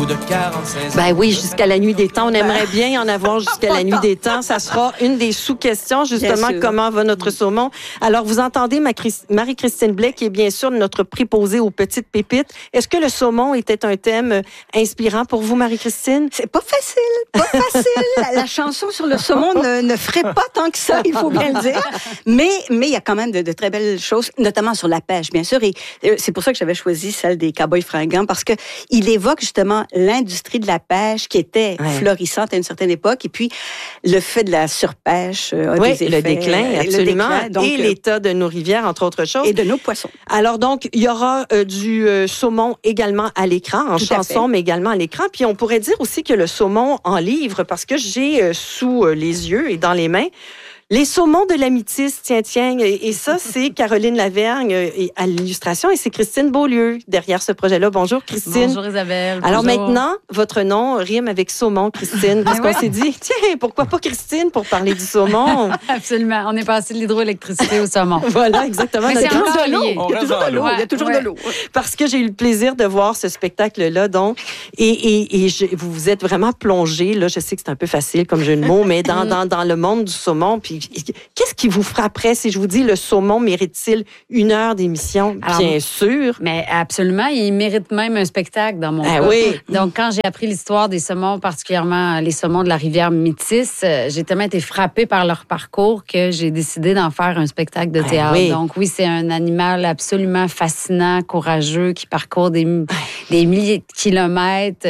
de 45 ans. Ben oui, jusqu'à la nuit des temps. On aimerait bien en avoir jusqu'à la nuit des temps. Ça sera une des sous-questions, justement, comment va notre saumon. Alors, vous entendez Marie-Christine Blais, qui est bien sûr notre préposée aux petites pépites. Est-ce que le saumon était un thème inspirant pour vous, Marie-Christine? C'est pas facile. La chanson sur le saumon ne ferait pas tant que ça, il faut bien le dire. Mais il y a quand même de très belles choses, notamment sur la pêche, bien sûr. Et c'est pour ça que j'avais choisi celle des Cowboys fringants, parce que il évoque justement l'industrie de la pêche qui était florissante à une certaine époque, et puis le fait de la surpêche a des effets. Le déclin, absolument. Et l'état de nos rivières, entre autres choses. Et de nos poissons. Alors donc, il y aura du saumon également à l'écran, en chanson, mais également à l'écran. Puis on pourrait dire aussi que le saumon en livre, parce que j'ai sous les yeux et dans les mains les saumons de la Métisse, tiens. Et ça, c'est Caroline Lavergne à l'illustration et c'est Christine Beaulieu derrière ce projet-là. Bonjour, Christine. Bonjour, Isabelle. Alors bonjour. Maintenant, votre nom rime avec saumon, Christine. Parce qu'on s'est dit, tiens, pourquoi pas Christine pour parler du saumon? Absolument. On est passé de l'hydroélectricité au saumon. Voilà, exactement. Mais c'est encore lié. Il y a toujours de l'eau. Il y a toujours de l'eau. Parce que j'ai eu le plaisir de voir ce spectacle-là, donc. Et vous vous êtes vraiment plongé, là, je sais que c'est un peu facile comme jeu de mots, mais dans le monde du saumon. Puis qu'est-ce qui vous frapperait si je vous dis le saumon mérite-t-il 1 heure d'émission? Bien sûr. Mais absolument, il mérite même un spectacle dans mon cas. Oui. Donc, quand j'ai appris l'histoire des saumons, particulièrement les saumons de la rivière Métisse, j'ai tellement été frappée par leur parcours que j'ai décidé d'en faire un spectacle de théâtre. Oui. Donc oui, c'est un animal absolument fascinant, courageux, qui parcourt des milliers de kilomètres.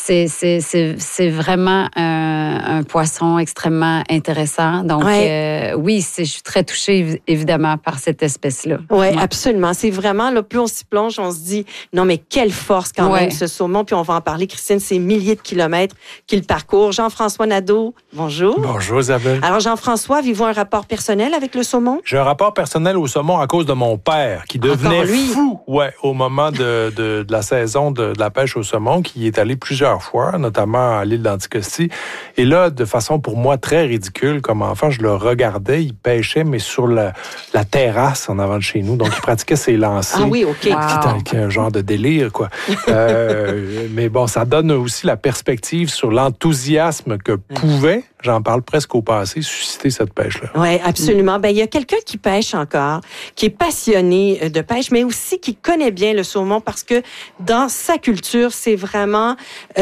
C'est vraiment un poisson extrêmement intéressant. Donc, oui, je suis très touchée, évidemment, par cette espèce-là. Oui, absolument. C'est vraiment, là, plus on s'y plonge, on se dit, non, mais quelle force quand même, ce saumon. Puis on va en parler, Christine, c'est milliers de kilomètres qu'il parcourt. Jean-François Nadeau, bonjour. Bonjour, Isabelle. Alors, Jean-François, avez-vous un rapport personnel avec le saumon? J'ai un rapport personnel au saumon à cause de mon père, qui devenait fou au moment de la saison de la pêche au saumon, qui est allé plusieurs fois, notamment à l'île d'Anticosti. Et là, de façon pour moi très ridicule, comme enfant, je le regardais, il pêchait, mais sur la terrasse en avant de chez nous. Donc, il pratiquait ses lancers. Ah oui, OK. C'était un genre de délire, quoi. Mais bon, ça donne aussi la perspective sur l'enthousiasme que pouvait, j'en parle presque au passé, susciter cette pêche-là. Oui, absolument. Ben, il y a quelqu'un qui pêche encore, qui est passionné de pêche, mais aussi qui connaît bien le saumon parce que dans sa culture, c'est vraiment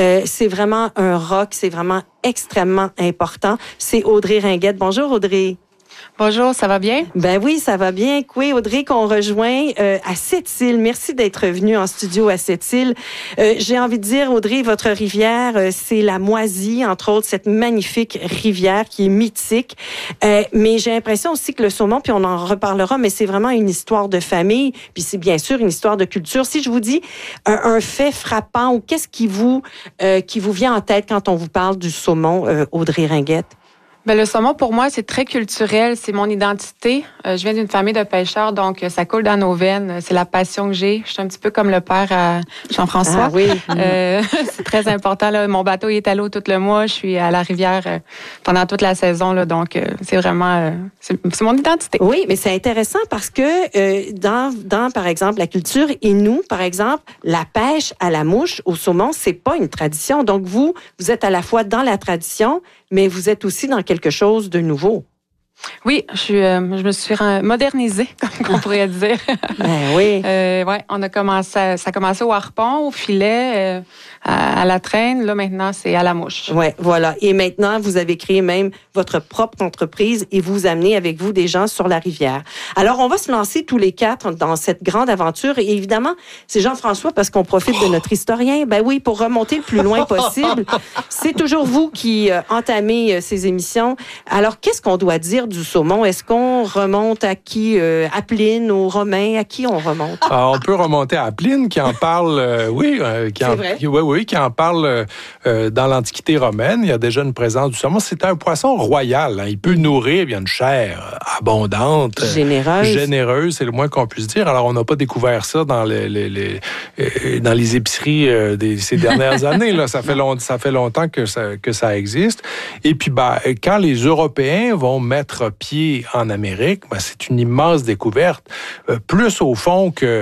un rock, c'est vraiment extrêmement important. C'est Audrey Ringuette. Bonjour, Audrey. Bonjour, ça va bien? Ben oui, ça va bien. Oui, Audrey, qu'on rejoint à Sept-Îles. Merci d'être venue en studio à Sept-Îles. J'ai envie de dire, Audrey, votre rivière, c'est la Moisie, entre autres, cette magnifique rivière qui est mythique. Mais j'ai l'impression aussi que le saumon, puis on en reparlera, mais c'est vraiment une histoire de famille, puis c'est bien sûr une histoire de culture. Si je vous dis un fait frappant, ou qu'est-ce qui vous vient en tête quand on vous parle du saumon, Audrey Ringuette? Ben, le saumon, pour moi, c'est très culturel. C'est mon identité. Je viens d'une famille de pêcheurs, donc ça coule dans nos veines. C'est la passion que j'ai. Je suis un petit peu comme le père à Jean-François. Ah oui. C'est très important. Là. Mon bateau il est à l'eau tout le mois. Je suis à la rivière pendant toute la saison. Là, donc, c'est vraiment... c'est mon identité. Oui, mais c'est intéressant parce que dans, par exemple, la culture Inou, par exemple, la pêche à la mouche, au saumon, c'est pas une tradition. Donc, vous êtes à la fois dans la tradition, mais vous êtes aussi dans quelque chose de nouveau. Oui, je me suis modernisée, comme on pourrait dire. Ben oui. Ouais, ça a commencé au harpon, au filet, à la traîne. Là, maintenant, c'est à la mouche. Oui, voilà. Et maintenant, vous avez créé même votre propre entreprise et vous amenez avec vous des gens sur la rivière. Alors, on va se lancer tous les 4 dans cette grande aventure. Et évidemment, c'est Jean-François parce qu'on profite de notre historien. Ben oui, pour remonter le plus loin possible. C'est toujours vous qui entamez ces émissions. Alors, qu'est-ce qu'on doit dire du saumon? Est-ce qu'on remonte à qui? À Pline, aux Romains? À qui on remonte? On peut remonter à Pline qui en parle, qui en parle dans l'Antiquité romaine. Il y a déjà une présence du saumon. C'est un poisson royal. Hein. Il peut nourrir, il y a une chair abondante. Généreuse, c'est le moins qu'on puisse dire. Alors, on n'a pas découvert ça dans les épiceries ces dernières années. Là. Ça fait longtemps que ça existe. Et puis, quand les Européens vont mettre mettre pied en Amérique, ben, c'est une immense découverte, plus au fond que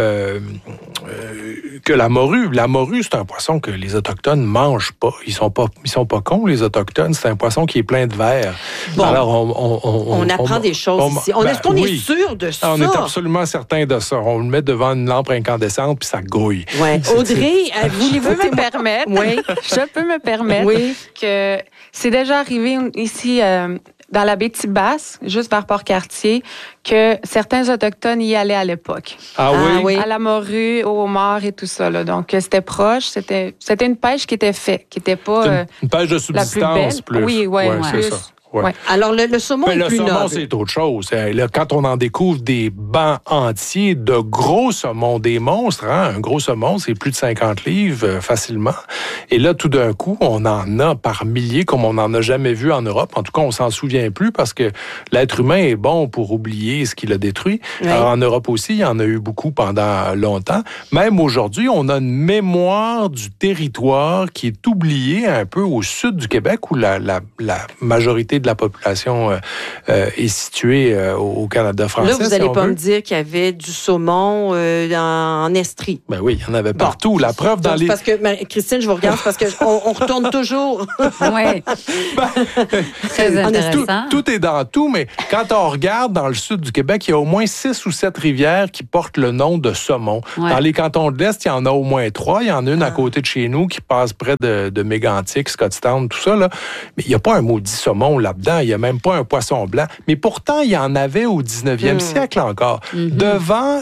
la morue. La morue, c'est un poisson que les Autochtones ne mangent pas. Ils sont pas cons, les Autochtones. C'est un poisson qui est plein de verre. Bon, alors, on apprend des choses ici. Est-ce qu'on est sûr de ça? On est absolument certain de ça. On le met devant une lampe incandescente, puis ça grouille. Ouais. Audrey, voulez-vous me permettre? Oui. Je peux me permettre que c'est déjà arrivé ici... dans la baie Tibasse, juste vers Port-Cartier, que certains Autochtones y allaient à l'époque. Ah oui? À la morue, au homard et tout ça. Là. Donc, c'était proche. C'était une pêche qui était faite, qui n'était pas une pêche de subsistance, plus. Oui, c'est ça. Ouais. Ouais. Alors, le saumon est plus noble. Le saumon, c'est autre chose. Là, quand on en découvre des bancs entiers de gros saumons, des monstres, un gros saumon, c'est plus de 50 livres facilement. Et là, tout d'un coup, on en a par milliers comme on n'en a jamais vu en Europe. En tout cas, on s'en souvient plus parce que l'être humain est bon pour oublier ce qu'il a détruit. Oui. Alors, en Europe aussi, il y en a eu beaucoup pendant longtemps. Même aujourd'hui, on a une mémoire du territoire qui est oubliée un peu au sud du Québec où la majorité de la population est située au Canada français. Là, vous n'allez pas me dire qu'il y avait du saumon en Estrie. Ben oui, il y en avait partout. La preuve dans les... Parce que, Christine, je vous regarde parce qu'on retourne toujours. Oui. Très intéressant. Tout est dans tout, mais quand on regarde dans le sud du Québec, il y a au moins 6 ou 7 rivières qui portent le nom de saumon. Ouais. Dans les cantons de l'Est, il y en a au moins 3. Il y en a une à côté de chez nous qui passe près de Mégantic, Scotstown, tout ça. Là. Mais il n'y a pas un maudit saumon là-dedans. Il n'y a même pas un poisson blanc. Mais pourtant, il y en avait au 19e siècle encore. Devant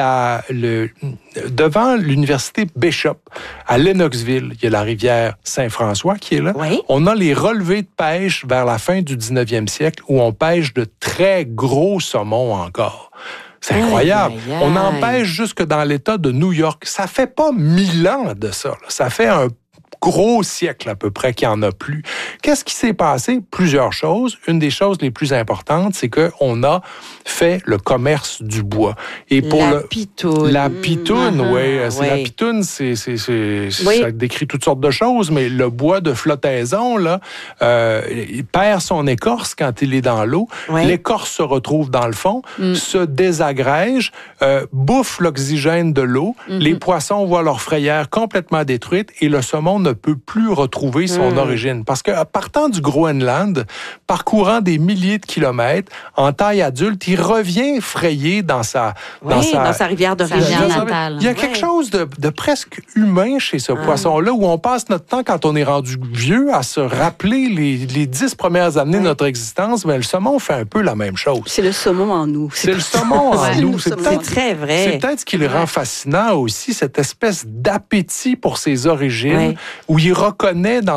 l'université Bishop, à Lennoxville, il y a la rivière Saint-François qui est là. Oui. On a les relevés de pêche vers la fin du 19e siècle où on pêche de très gros saumons encore. C'est incroyable. On en pêche jusque dans l'État de New York. Ça fait pas 1000 ans de ça. Là. Ça fait un gros siècle à peu près qu'il n'y en a plus. Qu'est-ce qui s'est passé? Plusieurs choses. Une des choses les plus importantes, c'est qu'on a fait le commerce du bois. Et pour pitoune. La pitoune, oui. La pitoune, ça décrit toutes sortes de choses, mais le bois de flottaison, là, il perd son écorce quand il est dans l'eau. Oui. L'écorce se retrouve dans le fond, se désagrège, bouffe l'oxygène de l'eau. Les poissons voient leur frayère complètement détruite et le saumon ne peut plus retrouver son origine. Parce que partant du Groenland, parcourant des milliers de kilomètres, en taille adulte, il revient frayer dans sa rivière d'origine natale. Il y a quelque chose de presque humain chez ce poisson-là, où on passe notre temps, quand on est rendu vieux, à se rappeler les 10 premières années de notre existence. Mais le saumon fait un peu la même chose. C'est le saumon en nous. C'est le saumon en nous. C'est très vrai. C'est peut-être ce qui le rend fascinant aussi, cette espèce d'appétit pour ses origines, où il reconnaît dans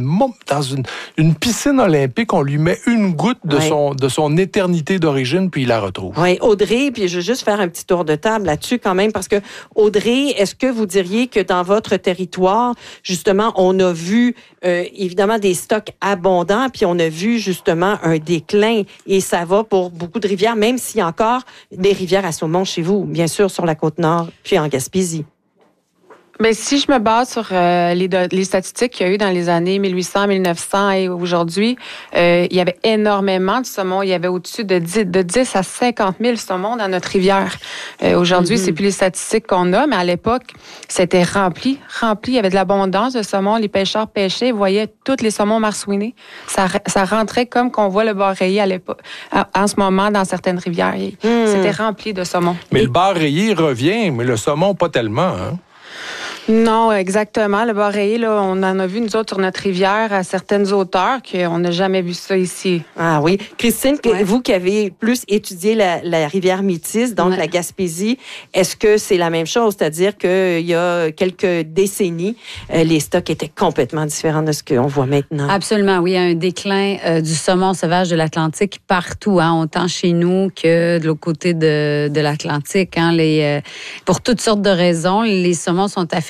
une piscine olympique, on lui met une goutte de son éternité d'origine, puis il la retrouve. Oui, Audrey, puis je veux juste faire un petit tour de table là-dessus quand même, parce que Audrey, est-ce que vous diriez que dans votre territoire, justement, on a vu évidemment des stocks abondants, puis on a vu justement un déclin, et ça va pour beaucoup de rivières, même s'il y a encore des rivières à saumon chez vous, bien sûr, sur la Côte-Nord, puis en Gaspésie. Mais si je me base sur les statistiques qu'il y a eu dans les années 1800, 1900 et aujourd'hui, il y avait énormément de saumons. Il y avait au-dessus de 10 à 50 000 saumons dans notre rivière. Aujourd'hui, c'est plus les statistiques qu'on a, mais à l'époque, c'était rempli. Il y avait de l'abondance de saumons. Les pêcheurs pêchaient, voyaient tous les saumons marsouinés. Ça rentrait comme qu'on voit le bar rayé à l'époque, en ce moment dans certaines rivières. C'était rempli de saumons. Mais le bar rayé revient, mais le saumon, pas tellement, hein? Non, exactement. Le bar rayé, là, on en a vu, nous autres, sur notre rivière, à certaines hauteurs, qu'on n'a jamais vu ça ici. Ah oui. Christine, vous qui avez plus étudié la rivière Métis, donc la Gaspésie, est-ce que c'est la même chose? C'est-à-dire qu'il y a quelques décennies, les stocks étaient complètement différents de ce qu'on voit maintenant. Absolument, oui. Il y a un déclin du saumon sauvage de l'Atlantique partout, autant chez nous que de l'autre côté de l'Atlantique. Pour toutes sortes de raisons, les saumons sont affectés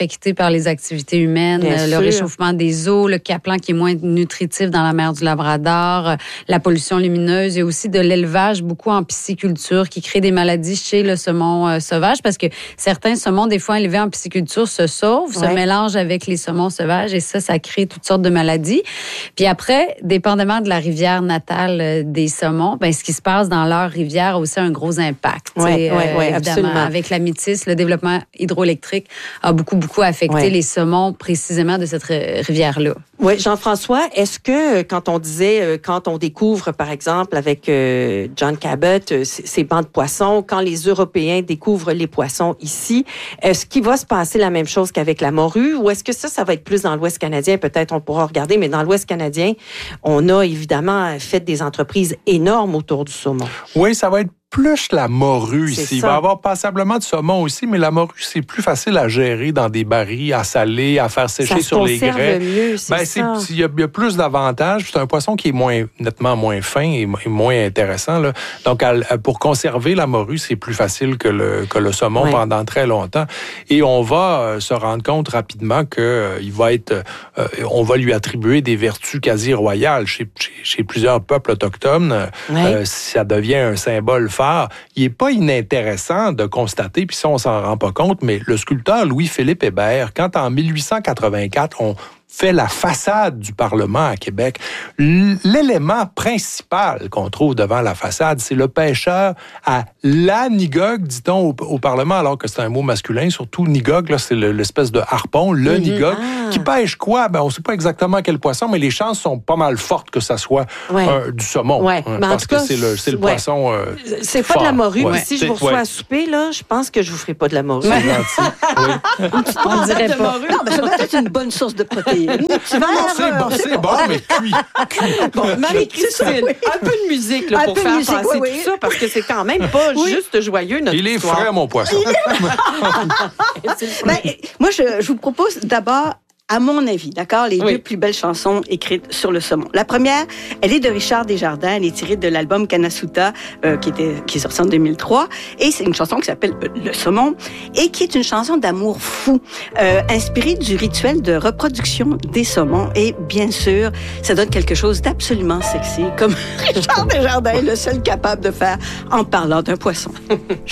affecté par les activités humaines, le réchauffement des eaux, le caplan qui est moins nutritif dans la mer du Labrador, la pollution lumineuse et aussi de l'élevage beaucoup en pisciculture qui crée des maladies chez le saumon sauvage parce que certains saumons, des fois élevés en pisciculture, se sauvent, se mélangent avec les saumons sauvages et ça crée toutes sortes de maladies. Puis après, dépendamment de la rivière natale des saumons, ben ce qui se passe dans leur rivière a aussi un gros impact. Oui, absolument. Avec la métisse, le développement hydroélectrique a beaucoup affecté les saumons précisément de cette rivière-là. Oui, Jean-François, est-ce que quand on disait, quand on découvre, par exemple, avec John Cabot, ces bancs de poissons, quand les Européens découvrent les poissons ici, est-ce qu'il va se passer la même chose qu'avec la morue ou est-ce que ça va être plus dans l'Ouest canadien? Peut-être on pourra regarder, mais dans l'Ouest canadien, on a évidemment fait des entreprises énormes autour du saumon. Oui, ça va être plus la morue ici. Il va y avoir passablement de saumon aussi, mais la morue, c'est plus facile à gérer dans des barils, à saler, à faire sécher sur les grès. Mieux, c'est ça. Il y a plus d'avantages. C'est un poisson qui est nettement moins fin et moins intéressant, là. Donc, pour conserver la morue, c'est plus facile que le saumon pendant très longtemps. Et on va se rendre compte rapidement on va lui attribuer des vertus quasi royales chez plusieurs peuples autochtones. Ça devient un symbole fort. Il n'est pas inintéressant de constater, puis ça, on s'en rend pas compte, mais le sculpteur Louis-Philippe Hébert, quand en 1884, on fait la façade du Parlement à Québec, l'élément principal qu'on trouve devant la façade, c'est le pêcheur à la nigogue, dit-on au Parlement, alors que c'est un mot masculin, surtout nigogue, là, c'est l'espèce de harpon, le nigogue, qui pêche quoi? Ben, on ne sait pas exactement quel poisson, mais les chances sont pas mal fortes que ça soit du saumon. Parce que c'est le poisson c'est pas de la morue, mais si je vous reçois à souper, là, je pense que je vous ferai pas de la morue. On dirait pas. Non, mais ça doit être une bonne source de protéines. C'est bon, mais cuit. Bon, Marie-Christine, un peu de musique là, pour faire passer tout ça, parce que c'est quand même pas juste joyeux, notre Il est histoire. frais, mon poisson. Moi, je vous propose d'abord, à mon avis, d'accord, les deux plus belles chansons écrites sur le saumon. La première, elle est de Richard Desjardins, elle est tirée de l'album Kanasuta, qui est sorti en 2003, et c'est une chanson qui s'appelle Le saumon, et qui est une chanson d'amour fou, inspirée du rituel de reproduction des saumons, et bien sûr, ça donne quelque chose d'absolument sexy, comme Richard Desjardins est le seul capable de faire en parlant d'un poisson.